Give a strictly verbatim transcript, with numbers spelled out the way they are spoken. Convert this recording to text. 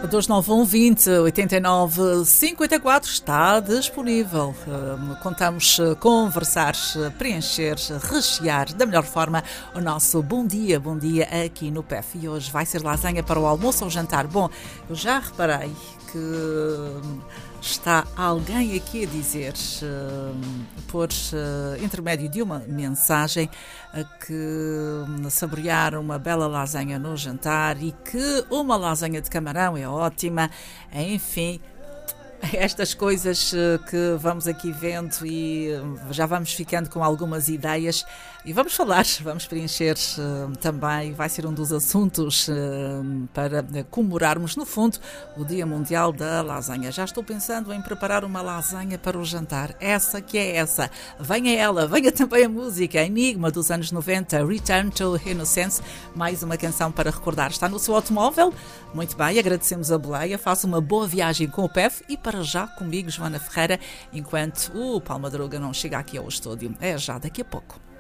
dois nove um, vinte, oitenta e nove, cinquenta e quatro está disponível. Contamos conversar, preencher, rechear da melhor forma o nosso bom dia, bom dia aqui no P E F. E hoje vai ser lasanha para o almoço ou jantar. Bom, eu já reparei que está alguém aqui a dizer, por intermédio de uma mensagem, que saborear uma bela lasanha no jantar e que uma lasanha de camarão é ótima. Enfim, estas coisas que vamos aqui vendo e já vamos ficando com algumas ideias e vamos falar, vamos preencher também, vai ser um dos assuntos para comemorarmos, no fundo, o Dia Mundial da Lasanha. Já estou pensando em preparar uma lasanha para o jantar, essa que é essa. Venha ela, venha também a música, Enigma dos anos noventa, Return to Innocence, mais uma canção para recordar. Está no seu automóvel? Muito bem, agradecemos a boleia, faça uma boa viagem com o P E F e para já comigo, Joana Ferreira, enquanto o Paulo Madruga não chega aqui ao estúdio. É já daqui a pouco.